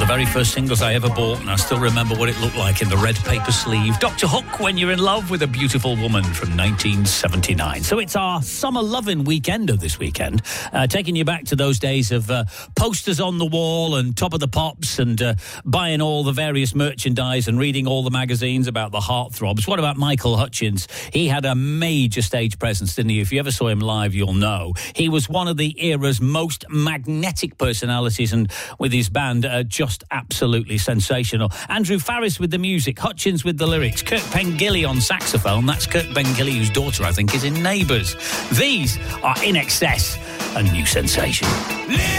very first singles I ever bought, and I still remember what it looked like in the red paper sleeve. Dr. Hook, When You're in Love with a Beautiful Woman from 1979. So it's our summer loving weekender this weekend, taking you back to those days of posters on the wall and Top of the Pops and buying all the various merchandise and reading all the magazines about the heartthrobs. What about Michael Hutchence? He had a major stage presence, didn't he? If you ever saw him live, you'll know. He was one of the era's most magnetic personalities, and with his band, just absolutely sensational. Andrew Farris with the music, Hutchence with the lyrics, Kurt Pengilly on saxophone. That's Kurt Pengilly, whose daughter, I think, is in Neighbours. These are In Excess, a new sensation.